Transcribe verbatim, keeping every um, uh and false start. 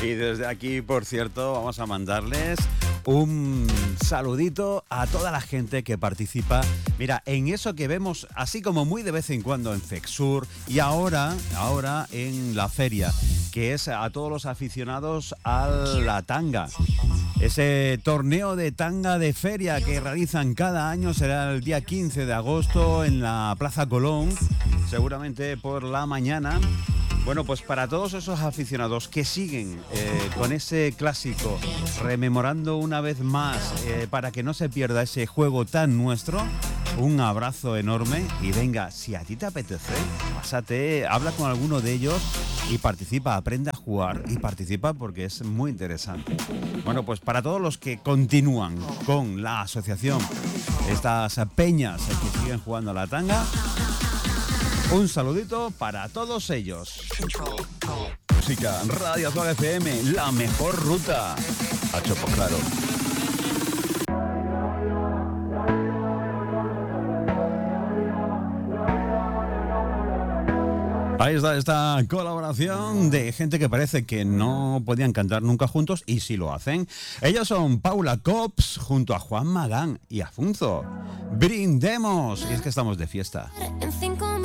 Y desde aquí, por cierto, vamos a mandarles un saludito a toda la gente que participa. Mira, en eso que vemos así como muy de vez en cuando en Cexur y ahora, ahora en la feria, que es a todos los aficionados a la tanga. Ese torneo de tanga de feria que realizan cada año será el día quince de agosto en la Plaza Colón, seguramente por la mañana. Bueno, pues para todos esos aficionados que siguen eh, con ese clásico, rememorando una vez más eh, para que no se pierda ese juego tan nuestro, un abrazo enorme y venga, si a ti te apetece, pásate, habla con alguno de ellos y participa, aprende a jugar y participa porque es muy interesante. Bueno, pues para todos los que continúan con la asociación, estas peñas que siguen jugando a la tanga, un saludito para todos ellos. Música, Radio Azul F M, la mejor ruta. A chopo claro. Ahí está esta colaboración de gente que parece que no podían cantar nunca juntos y sí lo hacen. Ellos son Paula Cops junto a Juan Magán y Afunzo. ¡Brindemos! Y es que estamos de fiesta.